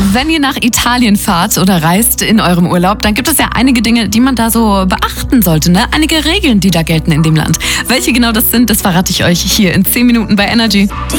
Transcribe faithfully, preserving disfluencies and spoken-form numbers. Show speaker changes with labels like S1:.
S1: Wenn ihr nach Italien fahrt oder reist in eurem Urlaub, dann gibt es ja einige Dinge, die man da so beachten sollte, ne? Einige Regeln, die da gelten in dem Land. Welche genau das sind, das verrate ich euch hier in zehn Minuten bei Energy.
S2: Die